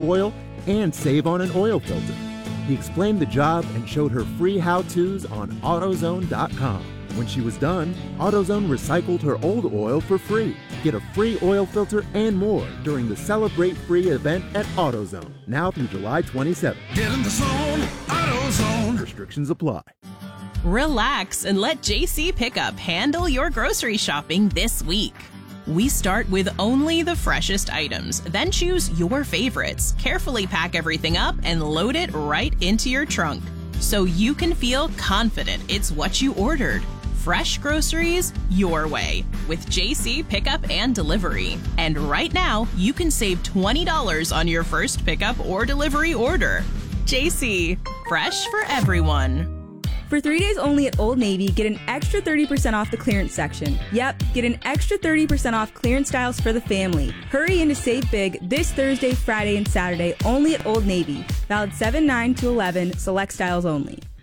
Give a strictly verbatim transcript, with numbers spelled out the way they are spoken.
oil and save on an oil filter. He explained the job and showed her free how-tos on AutoZone dot com. When she was done, AutoZone recycled her old oil for free. Get a free oil filter and more during the Celebrate Free event at AutoZone, now through July twenty-seventh. Get in the zone, AutoZone. Restrictions apply. Relax and let J C Pickup handle your grocery shopping this week. We start with only the freshest items, then choose your favorites, carefully pack everything up, and load it right into your trunk, so you can feel confident it's what you ordered. Fresh groceries your way with J C Pickup and Delivery. And right now, you can save twenty dollars on your first pickup or delivery order. J C, fresh for everyone. For three days only at Old Navy, get an extra thirty percent off the clearance section. Yep, get an extra thirty percent off clearance styles for the family. Hurry in to save big this Thursday, Friday, and Saturday only at Old Navy. Valid seven nine to eleven, select styles only.